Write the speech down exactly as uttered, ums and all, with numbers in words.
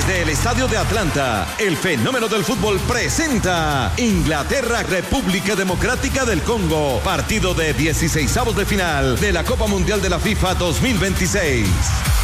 Desde el estadio de Atlanta, el fenómeno del fútbol presenta Inglaterra, República Democrática del Congo, partido de dieciseisavos de final de la Copa Mundial de la FIFA dos mil veintiséis.